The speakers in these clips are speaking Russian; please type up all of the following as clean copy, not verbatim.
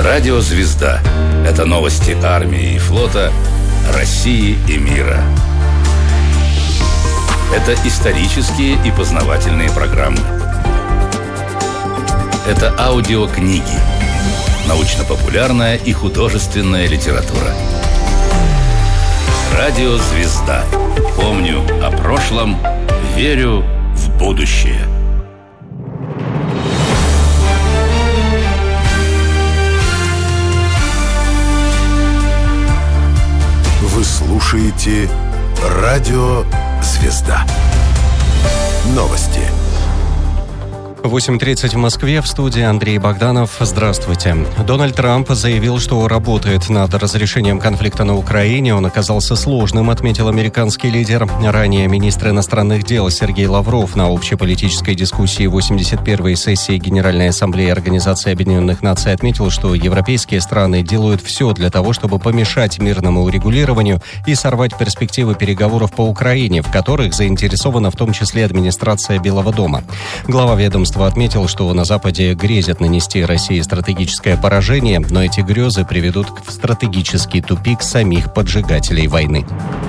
Радио «Звезда» – это новости армии и флота, России и мира. Это исторические и познавательные программы. Это аудиокниги, научно-популярная и художественная литература. Радио «Звезда». Помню о прошлом, верю в будущее. Вы слушаете Радио «Звезда». Новости. 8:30 в Москве. В студии Андрей Богданов. Здравствуйте. Дональд Трамп заявил, что работает над разрешением конфликта на Украине. Он оказался сложным, отметил американский лидер. Ранее министр иностранных дел Сергей Лавров на общеполитической дискуссии 81-й сессии Генеральной Ассамблеи Организации Объединенных Наций отметил, что европейские страны делают все для того, чтобы помешать мирному урегулированию и сорвать перспективы переговоров по Украине, в которых заинтересована в том числе администрация Белого дома. Глава ведомства отметил, что на Западе грезят нанести России стратегическое поражение, но эти грезы приведут в стратегический тупик самих поджигателей войны.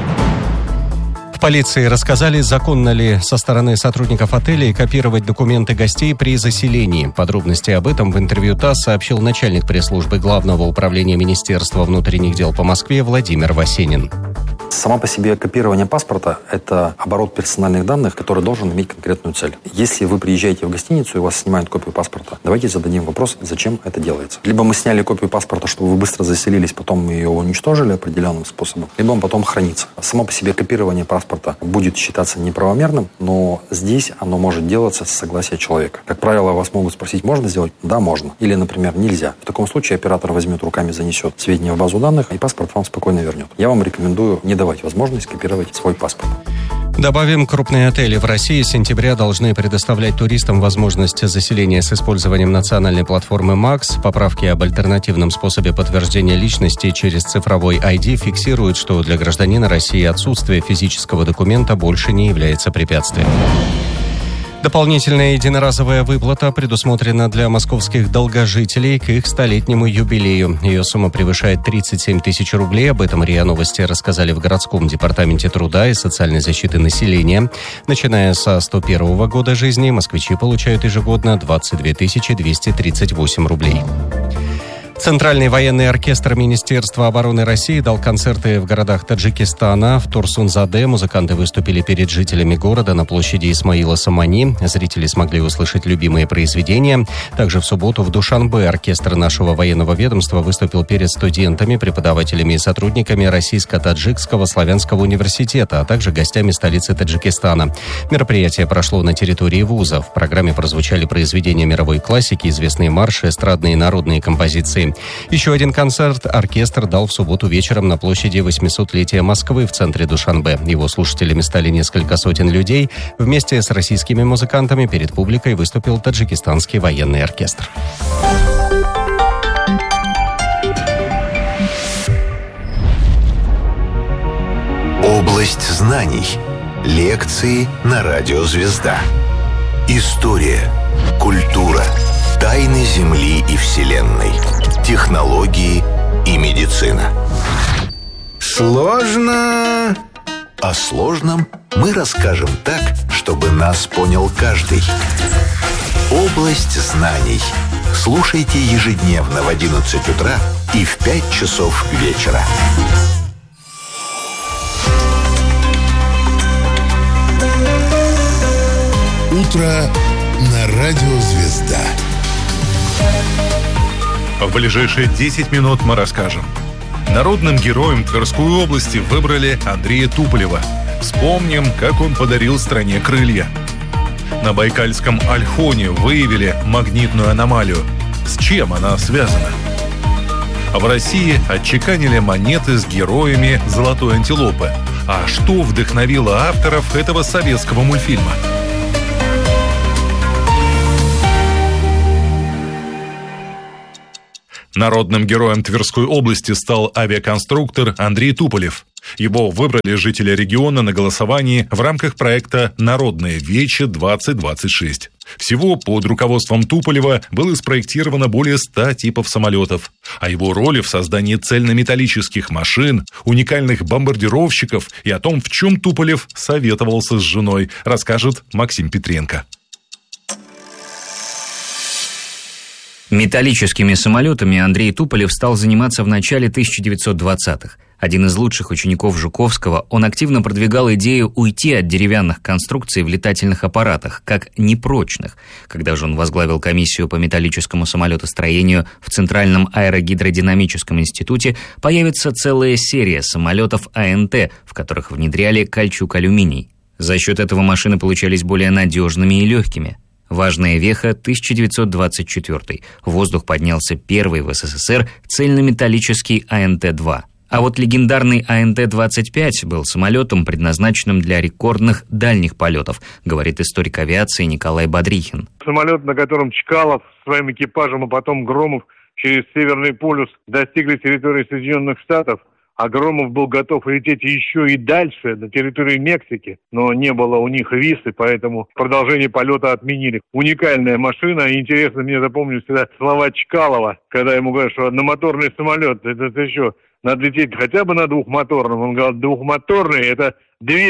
В полиции рассказали, законно ли со стороны сотрудников отелей копировать документы гостей при заселении. Подробности об этом в интервью ТАСС сообщил начальник пресс-службы Главного управления Министерства внутренних дел по Москве Владимир Васенин. Сама по себе копирование паспорта – это оборот персональных данных, который должен иметь конкретную цель. Если вы приезжаете в гостиницу и у вас снимают копию паспорта, давайте зададим вопрос, зачем это делается. Либо мы сняли копию паспорта, чтобы вы быстро заселились, потом мы ее уничтожили определенным способом, либо он потом хранится. Само по себе копирование паспорта будет считаться неправомерным, но здесь оно может делаться с согласия человека. Как правило, вас могут спросить, можно сделать? Да, можно. Или, например, нельзя. В таком случае оператор возьмет руками, занесет сведения в базу данных, и паспорт вам спокойно вернет. Я вам рекомендую не давать возможность копировать свой паспорт. Добавим, крупные отели в России с сентября должны предоставлять туристам возможность заселения с использованием национальной платформы МАКС. Поправки об альтернативном способе подтверждения личности через цифровой ID фиксируют, что для гражданина России отсутствие физического документа больше не является препятствием. Дополнительная единоразовая выплата предусмотрена для московских долгожителей к их 100-летнему юбилею. Ее сумма превышает 37 тысяч рублей. Об этом РИА Новости рассказали в городском департаменте труда и социальной защиты населения. Начиная со 101 года жизни, москвичи получают ежегодно 22 238 рублей. Центральный военный оркестр Министерства обороны России дал концерты в городах Таджикистана. В Турсунзаде музыканты выступили перед жителями города на площади Исмаила Самани. Зрители смогли услышать любимые произведения. Также в субботу в Душанбе оркестр нашего военного ведомства выступил перед студентами, преподавателями и сотрудниками Российско-Таджикского славянского университета, а также гостями столицы Таджикистана. Мероприятие прошло на территории вуза. В программе прозвучали произведения мировой классики, известные марши, эстрадные и народные композиции. Еще один концерт оркестр дал в субботу вечером на площади 800-летия Москвы в центре Душанбе. Его слушателями стали несколько сотен людей. Вместе с российскими музыкантами перед публикой выступил таджикистанский военный оркестр. Область знаний. Лекции на Радио «Звезда». История, культура, тайны Земли и Вселенной, технологии и медицина. Сложно. О сложном мы расскажем так, чтобы нас понял каждый. Область знаний. Слушайте ежедневно в 11 утра и в 5 часов вечера. Утро на Радио «Звезда». В ближайшие 10 минут мы расскажем. Народным героем Тверской области выбрали Андрея Туполева. Вспомним, как он подарил стране крылья. На Байкальском Ольхоне выявили магнитную аномалию. С чем она связана? В России отчеканили монеты с героями золотой антилопы. А что вдохновило авторов этого советского мультфильма? Народным героем Тверской области стал авиаконструктор Андрей Туполев. Его выбрали жители региона на голосовании в рамках проекта «Народное вече-2026». Всего под руководством Туполева было спроектировано более 100 типов самолетов. О его роли в создании цельнометаллических машин, уникальных бомбардировщиков и о том, в чем Туполев советовался с женой, расскажет Максим Петренко. Металлическими самолетами Андрей Туполев стал заниматься в начале 1920-х. Один из лучших учеников Жуковского, он активно продвигал идею уйти от деревянных конструкций в летательных аппаратах, как непрочных. Когда же он возглавил комиссию по металлическому самолетостроению в Центральном аэрогидродинамическом институте, появится целая серия самолетов АНТ, в которых внедряли кальчук-алюминий. За счет этого машины получались более надежными и легкими. Важная веха – 1924. В воздух поднялся первый в СССР цельнометаллический АНТ-2. А вот легендарный АНТ-25 был самолетом, предназначенным для рекордных дальних полетов, говорит историк авиации Николай Бодрихин. Самолет, на котором Чкалов с своим экипажем, а потом Громов через Северный полюс достигли территории Соединенных Штатов, а Громов был готов лететь еще и дальше, на территории Мексики, но не было у них визы, поэтому продолжение полета отменили. Уникальная машина, и интересно, мне запомнились всегда слова Чкалова, когда ему говорят, что одномоторный самолет, это еще надо лететь хотя бы на двухмоторном. Он говорит, двухмоторный – это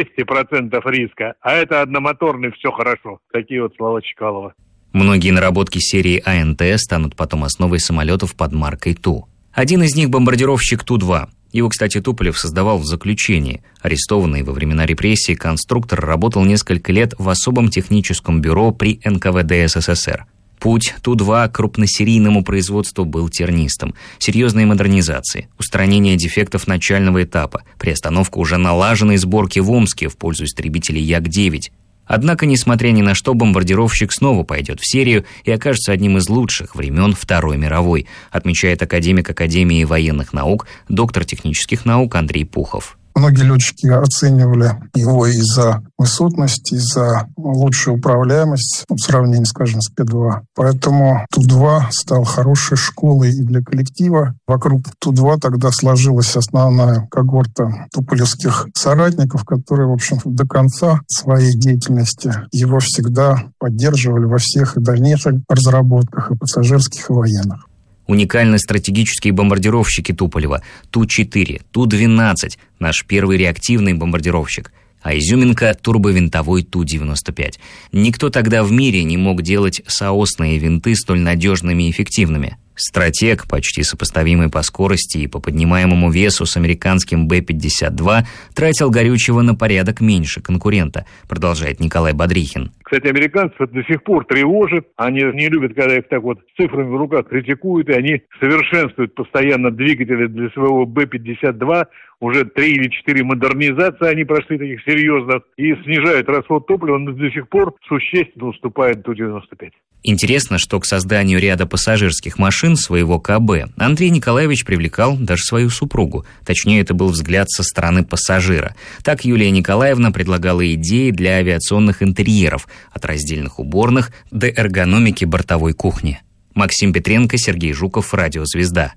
200% риска, а это одномоторный – все хорошо. Такие вот слова Чкалова. Многие наработки серии АНТ станут потом основой самолетов под маркой Ту. Один из них – бомбардировщик Ту-2. Его, кстати, Туполев создавал в заключении. Арестованный во времена репрессий конструктор работал несколько лет в особом техническом бюро при НКВД СССР. Путь Ту-2 к крупносерийному производству был тернистым. Серьезные модернизации, устранение дефектов начального этапа, приостановка уже налаженной сборки в Омске в пользу истребителей Як-9. Однако, несмотря ни на что, бомбардировщик снова пойдет в серию и окажется одним из лучших времен Второй мировой, отмечает академик Академии военных наук, доктор технических наук Андрей Пухов. Многие летчики оценивали его из-за высотности, из-за лучшей управляемости в сравнении, скажем, с П-2. Поэтому Ту-2 стал хорошей школой и для коллектива. Вокруг Ту-2 тогда сложилась основная когорта туполевских соратников, которые, в общем, до конца своей деятельности его всегда поддерживали во всех и дальнейших разработках, и пассажирских, и военных. Уникальны стратегические бомбардировщики Туполева Ту-4, Ту-12, наш первый реактивный бомбардировщик, а изюминка – турбовинтовой Ту-95. Никто тогда в мире не мог делать соосные винты столь надежными и эффективными. Стратег, почти сопоставимый по скорости и по поднимаемому весу с американским Б-52, тратил горючего на порядок меньше конкурента, продолжает Николай Бодрихин. Кстати, американцев это до сих пор тревожит. Они не любят, когда их так вот с цифрами в руках критикуют, и они совершенствуют постоянно двигатели для своего Б-52. Уже 3 или 4 модернизации они прошли таких серьезных и снижают расход топлива, он до сих пор существенно уступает Ту-95. Интересно, что к созданию ряда пассажирских машин своего КБ Андрей Николаевич привлекал даже свою супругу. Точнее, это был взгляд со стороны пассажира. Так Юлия Николаевна предлагала идеи для авиационных интерьеров, от раздельных уборных до эргономики бортовой кухни. Максим Петренко, Сергей Жуков, Радио «Звезда».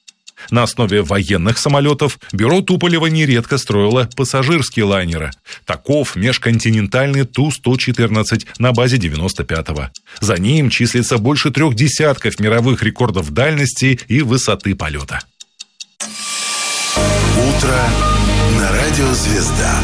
На основе военных самолетов бюро Туполева нередко строило пассажирские лайнеры. Таков межконтинентальный Ту-114 на базе 95-го. За ним числится больше 3 десятков мировых рекордов дальности и высоты полета. Утро на радио «Звезда».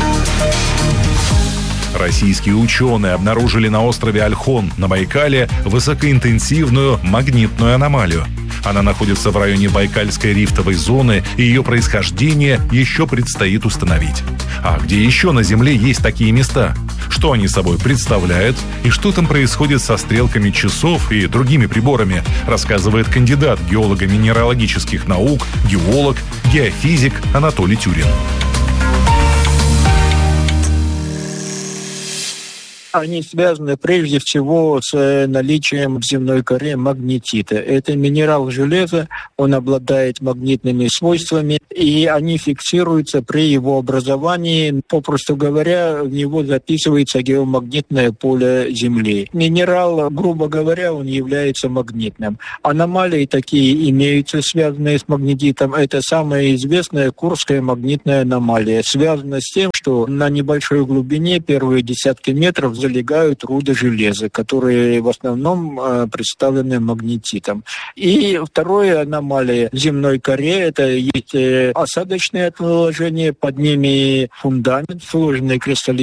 Российские ученые обнаружили на острове Ольхон на Байкале высокоинтенсивную магнитную аномалию. Она находится в районе Байкальской рифтовой зоны, и ее происхождение еще предстоит установить. А где еще на Земле есть такие места? Что они собой представляют? И что там происходит со стрелками часов и другими приборами, рассказывает кандидат геолого-минералогических наук, геолог, геофизик Анатолий Тюрин. Они связаны прежде всего с наличием в земной коре магнетита. Это минерал железа, он обладает магнитными свойствами, и они фиксируются при его образовании. Попросту говоря, в него записывается геомагнитное поле Земли. Минерал, грубо говоря, он является магнитным. Аномалии такие имеются, связанные с магнетитом. Это самая известная Курская магнитная аномалия. Связана с тем, что на небольшой глубине, первые десятки метров, залегают руды железа, которые в основном представлены магнетитом. И вторая аномалия в земной коре – это есть осадочные отложения, под ними фундамент, сложные кристаллические